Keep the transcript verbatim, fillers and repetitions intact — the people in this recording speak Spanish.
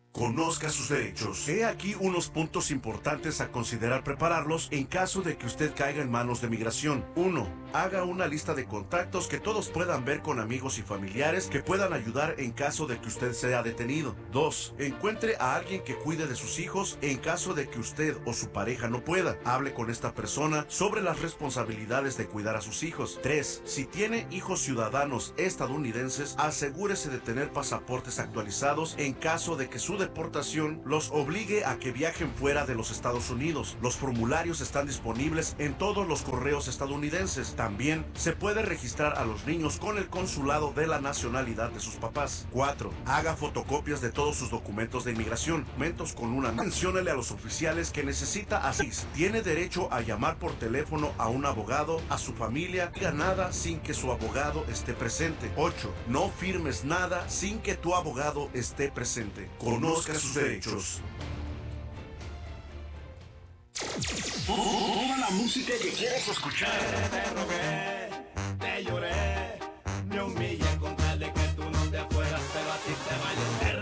Conozca sus derechos. He aquí unos puntos importantes a considerar prepararlos en caso de que usted caiga en manos de migración. uno. Haga una lista de contactos que todos puedan ver con amigos y familiares que puedan ayudar en caso de que usted sea detenido. dos. Encuentre a alguien que cuide de sus hijos en caso de que usted o su pareja no pueda. Hable con esta persona sobre las responsabilidades de cuidar a sus hijos. tres. Si tiene hijos ciudadanos estadounidenses, asegúrese de tener pasaportes actualizados en caso de que su deportación los obligue a que viajen fuera de los Estados Unidos. Los formularios están disponibles en todos los correos estadounidenses. También se puede registrar a los niños con el consulado de la nacionalidad de sus papás. cuatro. Haga fotocopias de todos sus documentos de inmigración. Documentos con una. Menciónele a los oficiales que necesita así. Tiene derecho a llamar por teléfono a un abogado, a su familia. No diga nada sin que su abogado esté presente. ocho. No firmes nada sin que tu abogado esté presente. Conozca sus derechos. Toda la música que quieres escuchar. Te rogué, te lloré.